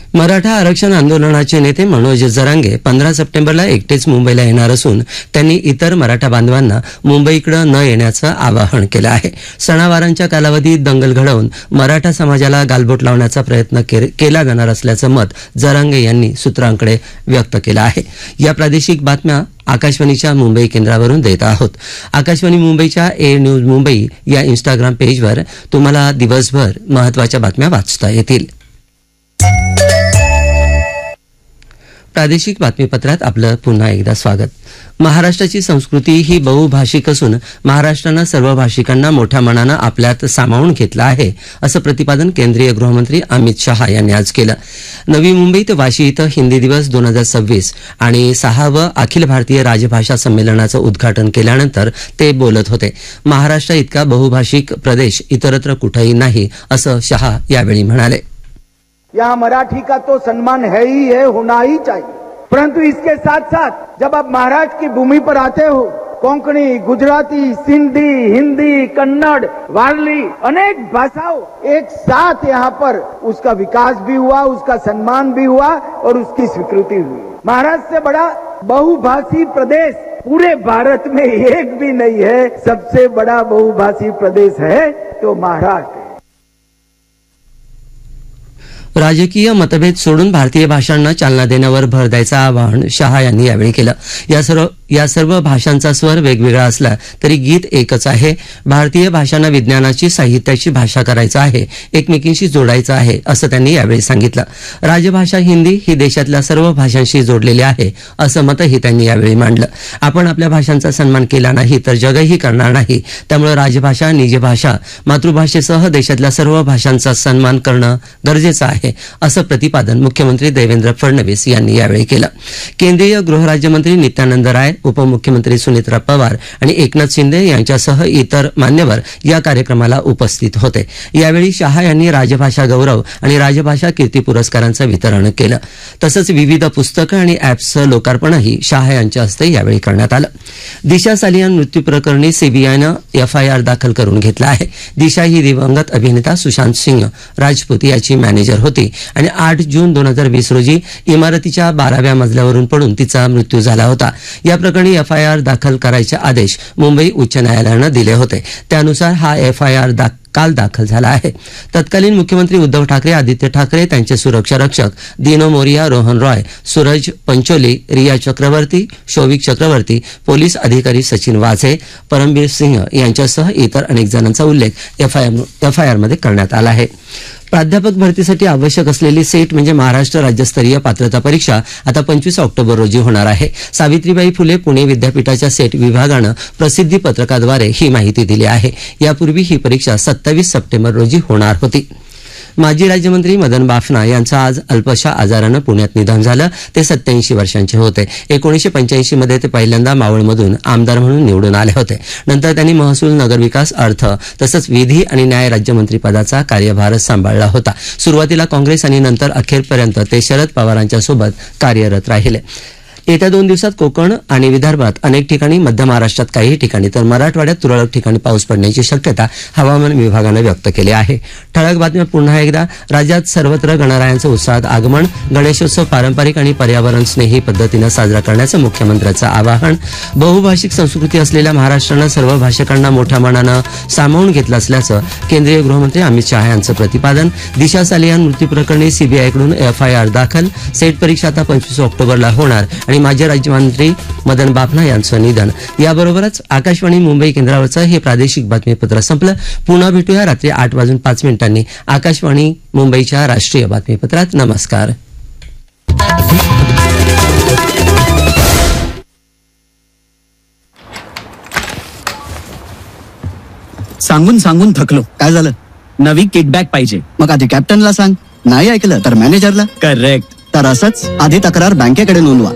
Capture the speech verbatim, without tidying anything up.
मराठा आरक्षण आंदोलनाचे नेते मनोज जरांगे पंधरा सप्टेंबरला एकटेच मुंबईला येणार असून त्यांनी इतर मराठा बांधवांना मुंबईकडे न येण्याचं आवाहन केलं आहे. सणावारांच्या कालावधीत दंगल घडवून मराठा समाजाला गालबोट लावण्याचा प्रयत्न केला जाणार असल्याचं मत जरांगे यांनी सूत्रांकडे व्यक्त केलं आहे. या प्रादेशिक बातम्या आकाशवाणीच्या मुंबई केंद्रावरून देत आहोत. आकाशवाणी मुंबईच्या ए न्यूज मुंबई या इंस्टाग्राम पेजवर तुम्हाला दिवसभर महत्त्वाच्या बातम्या वाचता येतील. प्रादेशिक बातमीपत्रात आपलं पुन्हा एकदा स्वागत. महाराष्ट्राची संस्कृती ही बहुभाषिक असून महाराष्ट्रानं सर्व भाषिकांना मोठ्या मनानं आपल्यात सामावून घेतलं आहे, असं प्रतिपादन केंद्रीय गृहमंत्री अमित शहा यांनी आज केलं. नवी मुंबईत वाशी इथं हिंदी दिवस दोन हजार सव्वीस आणि सहावं अखिल भारतीय राजभाषा संमेलनाचं उद्घाटन केल्यानंतर ते बोलत होते. महाराष्ट्र इतका बहुभाषिक प्रदेश इतरत्र कुठेही नाही, असं शहा यावेळी म्हणाले. यहाँ मराठी का तो सम्मान है ही है, होना ही चाहिए, परंतु इसके साथ साथ जब आप महाराष्ट्र की भूमि पर आते हो, कोंकणी, गुजराती, सिंधी, हिंदी, कन्नड़, वारली अनेक भाषाओं एक साथ यहाँ पर उसका विकास भी हुआ, उसका सम्मान भी हुआ और उसकी स्वीकृति हुई. महाराष्ट्र से बड़ा बहुभाषी प्रदेश पूरे भारत में एक भी नहीं है. सबसे बड़ा बहुभाषी प्रदेश है तो महाराष्ट्र. राजकीय मतभेद सोडून भारतीय भाषांना चालना देण्यावर भर द्यायचं आवाहन शहा यांनी यावेळी केलं. या सर्व या सर्व भाषांचा स्वर वेगवेगळा असला तरी गीत एकच आहे. भारतीय भाषांना विज्ञानाची, साहित्याची भाषा करायचं आहे, एकमेकींशी जोडायचं आहे, असं त्यांनी यावेळी सांगितलं. राजभाषा हिंदी ही देशातल्या सर्व भाषांशी जोडलेली आहे, असं मतही त्यांनी यावेळी मांडलं. आपण आपल्या भाषांचा सन्मान केला नाही तर जगही करणार नाही. त्यामुळे राजभाषा, निजभाषा, मातृभाषेसह देशातल्या सर्व भाषांचा सन्मान करणं गरजेचं आहे, असं प्रतिपादन मुख्यमंत्री देवेंद्र फडणवीस यांनी यावेळी केलं. केंद्रीय गृहराज्यमंत्री नित्यानंद राय, उपमुख्यमंत्री सुनेत्रा पवार आणि एकनाथ शिंदे यांच्यासह इतर मान्यवर या कार्यक्रमाला उपस्थित होते. यावेळी शहा यांनी राजभाषा गौरव आणि राजभाषा कीर्ती पुरस्कारांचं वितरण केलं. तसंच विविध पुस्तकं आणि ॲप्सचं लोकार्पणही शहा यांच्या हस्ते यावेळी करण्यात आलं. दिशा सालियान मृत्यू प्रकरणी सीबीआयनं एफआयआर दाखल करून घेतला आहे. दिशा ही दिवंगत अभिनेता सुशांत सिंह राजपूत याची मॅनेजर होती आणि आठ जून दोन हजार वीस रोजी इमारतीच्या बाराव्या मजल्यावरून पडून तिचा मृत्यू झाला होता. या प्रकरणी एफआयआर दाखल करायचे आदेश मुंबई उच्च न्यायालयानं दिले होते. त्यानुसार हा एफआयआर दाखल काल दाखल झाला आहे. तत्कालीन मुख्यमंत्री उद्धव ठाकरे, आदित्य ठाकरे, त्यांचे सुरक्षा रक्षक दिनो मोरिया, रोहन रॉय, सूरज पंचोली, रिया चक्रवर्ती, शौविक चक्रवर्ती, पोलीस अधिकारी सचिन वाझे, परमबीर सिंह यांच्यासह इतर अनेक जणांचा उल्लेख एफआयआरमध्ये करण्यात आला आहे. प्राध्यापक भरतीसाठी आवश्यक असलेली सेट म्हणजे महाराष्ट्र राज्यस्तरीय पात्रता परीक्षा आता पंचवीस ऑक्टोबर रोजी होणार आहे. सावित्रीबाई फुले पुणे विद्यापीठाच्या सेट विभागानं प्रसिद्धी पत्रकाद्वारे ही माहिती दिली आहे. यापूर्वी ही परीक्षा सत्तावीस सप्टेंबर रोजी होणार होती. माजी राज्यमंत्री मदन बाफना यांचं आज अल्पशा आजारानं पुण्यात निधन झालं. ते सत्याऐंशी वर्षांचे होते. एकोणीसशे पंच्याऐंशी मध्ये ते पहिल्यांदा मावळमधून आमदार म्हणून निवडून आले होते. नंतर त्यांनी महसूल, नगरविकास, अर्थ तसंच विधी आणि न्याय राज्यमंत्री पदाचा कार्यभार सांभाळला होता. सुरुवातीला काँग्रेस आणि नंतर अखेरपर्यंत ते शरद पवारांच्या सोबत कार्यरत राहिले. येत्या दोन दिवसात कोकण आणि विदर्भात अनेक ठिकाणी, मध्य महाराष्ट्रात काही ठिकाणी तर मराठवाड्यात तुरळक ठिकाणी पाऊस पडण्याची शक्यता हवामान विभागानं व्यक्त केली आहे. ठळक बातम्या पुन्हा एकदा. राज्यात सर्वत्र गणरायांचं उत्साहात आगमन. गणेशोत्सव पारंपरिक आणि पर्यावरण स्नेही पद्धतीनं साजरा करण्याचं मुख्यमंत्र्यांचं आवाहन. बहुभाषिक संस्कृती असलेल्या महाराष्ट्रानं सर्व भाषकांना मोठ्या मनानं सामावून घेतलं असल्याचं केंद्रीय गृहमंत्री अमित शहा यांचं प्रतिपादन. दिशा सालियान मृत्यू प्रकरणी सीबीआयकडून एफआयआर दाखल. सेट परीक्षा आता पंचवीस ऑक्टोबरला होणार आणि माजी राज्यमंत्री मदन बाफना यांचं निधन. याबरोबरच आकाशवाणी मुंबई केंद्रावरचं हे प्रादेशिक बातमीपत्र संपलं. पुन्हा भेटूया रात्री आठ वाजून पाच मिनिटांनी आकाशवाणी मुंबईच्या राष्ट्रीय बातमीपत्रात. नमस्कार. सांगून सांगून थकलो. काय झालं? नवी किकबॅक पाहिजे. मग आधी कॅप्टनला सांग, नाही ऐकलं तर मॅनेजरला. करेक्ट. तर असंच आधी तक्रार बँकेकडे नोंदवा.